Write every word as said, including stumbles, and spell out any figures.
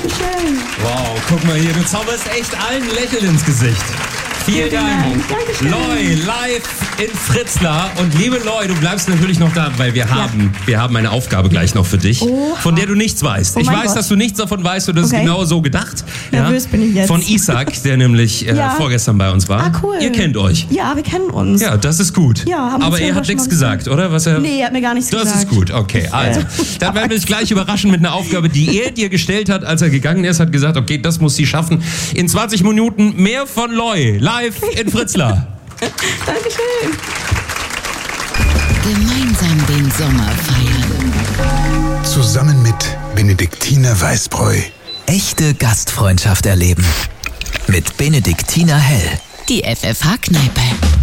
Dankeschön. Wow, guck mal hier, du zauberst echt allen ein Lächeln ins Gesicht. Vielen Dank. Dankeschön. Loi, live in Fritzlar. Und liebe Loi, du bleibst natürlich noch da, weil wir haben, ja. wir haben eine Aufgabe gleich noch für dich, Oha. von der du nichts weißt. Oh ich weiß, Gott. dass du nichts davon weißt und das Okay. ist genau so gedacht. Nervös ja? bin ich jetzt. Von Isaac, der nämlich äh, Ja. vorgestern bei uns war. Ah, cool. Ihr kennt euch. Ja, wir kennen uns. Ja, das ist gut. Ja, haben Aber uns ja er hat schon nichts mal gesagt, oder? Was er Nee, er hat mir gar nichts Das gesagt. ist gut, okay. Also, dann werden wir dich gleich überraschen mit einer Aufgabe, die er dir gestellt hat, als er gegangen ist. Hat gesagt, okay, das muss sie schaffen. In zwanzig Minuten mehr von Loi, live in Fritzlar. Dankeschön. Gemeinsam den Sommer feiern. Zusammen mit Benediktiner Weißbräu. Echte Gastfreundschaft erleben. Mit Benediktiner Hell. Die F F H-Kneipe.